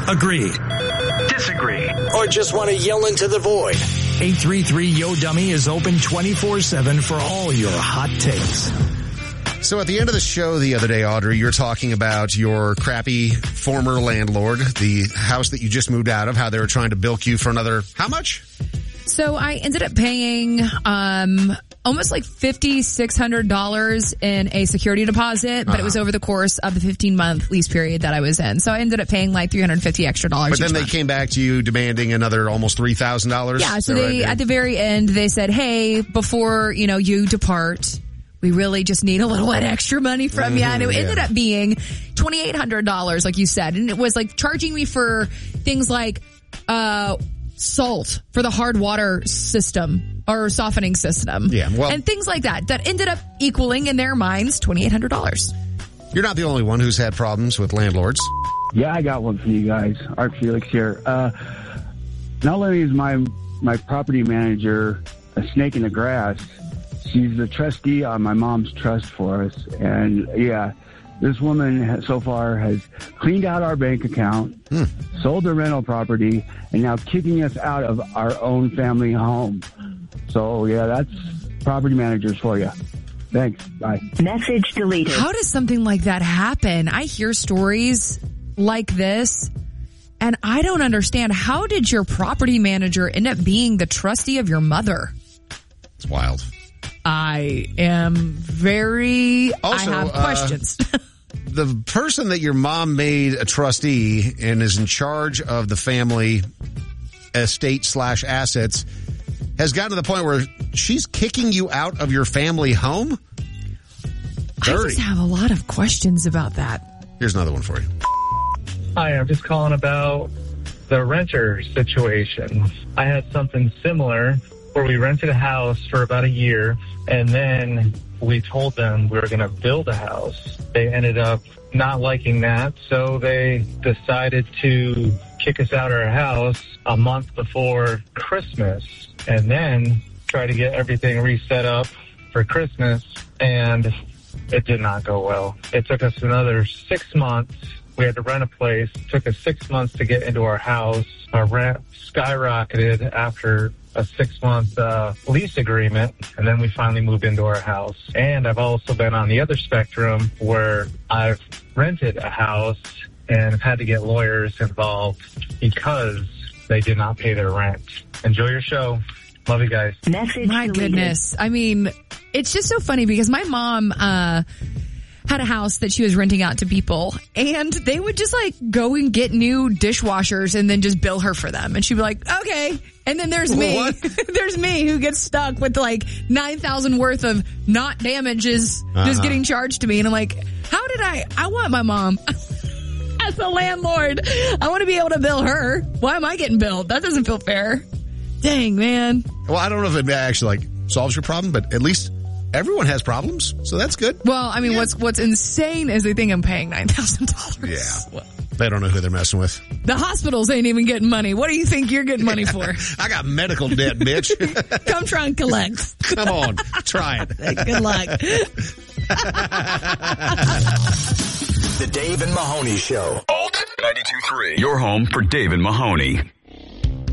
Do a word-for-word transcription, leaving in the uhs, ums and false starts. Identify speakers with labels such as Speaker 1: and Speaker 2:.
Speaker 1: Agree.
Speaker 2: Disagree.
Speaker 3: Or just want to yell into the void.
Speaker 1: eight three three, Y O Dummy is open twenty-four seven for all your hot takes.
Speaker 4: So at the end of the show the other day, Audrey, you were talking about your crappy former landlord, the house that you just moved out of, how they were trying to bilk you for another, how much?
Speaker 5: So I ended up paying um almost like five thousand six hundred dollars in a security deposit, but uh-huh. it was over the course of the fifteen-month lease period that I was in. So I ended up paying like three hundred fifty extra dollars.
Speaker 4: But then they
Speaker 5: month.
Speaker 4: came back to you demanding another almost three thousand dollars?
Speaker 5: Yeah, so they right? at the very end, they said, hey, before, you know, you depart, we really just need a little bit extra money from mm-hmm, you. And it yeah. ended up being twenty-eight hundred dollars, like you said. And it was like charging me for things like uh salt for the hard water system or softening system.
Speaker 4: Yeah, well,
Speaker 5: and things like that that ended up equaling in their minds twenty-eight hundred dollars.
Speaker 4: You're not the only one who's had problems with landlords.
Speaker 6: Yeah, I got one for you guys. Art Felix here. Uh, not only is my my property manager a snake in the grass, she's the trustee on my mom's trust for us. And yeah, this woman so far has cleaned out our bank account, hmm. sold the rental property, and now kicking us out of our own family home. So, yeah, that's property managers for you. Thanks. Bye.
Speaker 7: Message deleted.
Speaker 5: How does something like that happen? I hear stories like this, and I don't understand. How did your property manager end up being the trustee of your mother?
Speaker 4: It's wild.
Speaker 5: I am very,
Speaker 4: also,
Speaker 5: I have questions.
Speaker 4: Uh, the person that your mom made a trustee and is in charge of the family estate slash assets has gotten to the point where she's kicking you out of your family home? Dirty.
Speaker 5: I just have a lot of questions about that.
Speaker 4: Here's another one for you.
Speaker 8: Hi, I'm just calling about the renter situation. I had something similar where we rented a house for about a year, and then we told them we were going to build a house. They ended up not liking that, so they decided to kick us out of our house a month before Christmas, and then try to get everything reset up for Christmas, and it did not go well. It took us another six months. We had to rent a place. It took us six months to get into our house. Our rent skyrocketed after a six-month uh, lease agreement, and then we finally moved into our house. And I've also been on the other spectrum where I've rented a house and had to get lawyers involved because they did not pay their rent. Enjoy your show. Love you guys.
Speaker 7: Message
Speaker 5: my
Speaker 7: deleted.
Speaker 5: goodness. I mean, it's just so funny because my mom uh had a house that she was renting out to people, and they would just like go and get new dishwashers and then just bill her for them. And she'd be like, okay. And then there's me.
Speaker 4: What?
Speaker 5: There's me who gets stuck with like nine thousand worth of not damages uh-huh. just getting charged to me. And I'm like, how did I, I want my mom as a landlord. I want to be able to bill her. Why am I getting billed? That doesn't feel fair. Dang, man.
Speaker 4: Well, I don't know if it actually like solves your problem, but at least everyone has problems, so that's good.
Speaker 5: Well, I mean,
Speaker 4: yeah.
Speaker 5: what's what's insane is they think I'm paying nine thousand dollars.
Speaker 4: Yeah. Well, they don't know who they're messing with.
Speaker 5: The hospitals ain't even getting money. What do you think you're getting money for?
Speaker 4: I got medical debt, bitch.
Speaker 5: Come try and collect.
Speaker 4: Come on. Try it.
Speaker 5: Good luck.
Speaker 3: The Dave and Mahoney Show.
Speaker 2: Alt ninety-two point three. Your home for Dave and Mahoney.